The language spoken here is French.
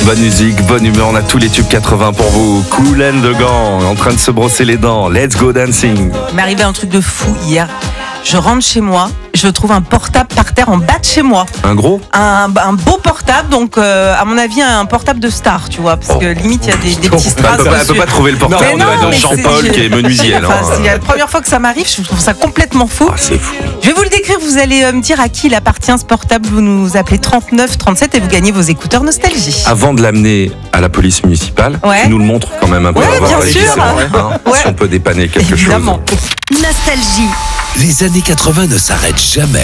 Bonne musique, bonne humeur, on a tous les tubes 80 pour vous. Kool and the Gang, en train de se brosser les dents. Let's go dancing. Il m'est arrivé un truc de fou hier. Je rentre chez moi, je trouve un portable par terre en bas de chez moi. Un gros? Un beau portable, donc à mon avis un portable de star, tu vois, parce que limite il y a des petits strass. Elle peut pas trouver le portable de Jean-Paul qui est menuisier. C'est la première fois que ça m'arrive, je trouve ça complètement fou. C'est fou. Je vais vous le décrire, vous allez me dire à qui il appartient ce portable. Vous nous appelez 39 37 et vous gagnez vos écouteurs Nostalgie. Avant de l'amener à la police municipale, tu nous le montres quand même un peu. Ouais, bien sûr. Si on peut dépanner quelque Évidemment. chose. Nostalgie. Les années 80 ne s'arrêtent jamais.